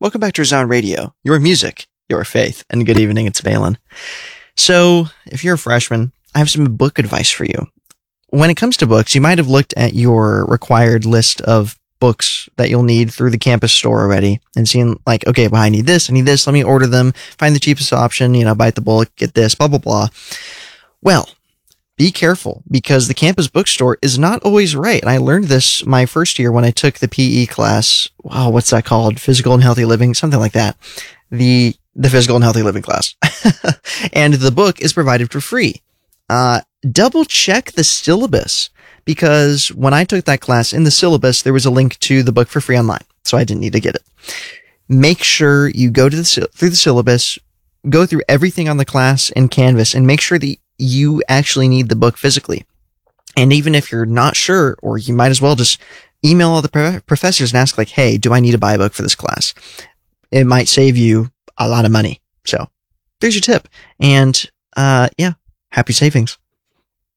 Welcome back to Resound Radio, your music, your faith, and good evening, it's Valen. So, if you're a freshman, I have some book advice for you. When it comes to books, you might have looked at your required list of books that you'll need through the campus store already and seen like, okay, well, I need this, let me order them, find the cheapest option, bite the bullet, get this, blah, blah, blah. Well, be careful, because the campus bookstore is not always right. And I learned this my first year when I took the PE class. Wow, what's that called? Physical and Healthy Living, something like that. The Physical and Healthy Living class. And the book is provided for free. Double check the syllabus, because when I took that class in the syllabus, there was a link to the book for free online, so I didn't need to get it. Make sure you go to through the syllabus, go through everything on the class in Canvas, and make sure that you actually need the book physically. And even if you're not sure, or you might as well just email all the professors and ask like, hey, do I need to buy a book for this class? It might save you a lot of money. So there's your tip. And, happy savings.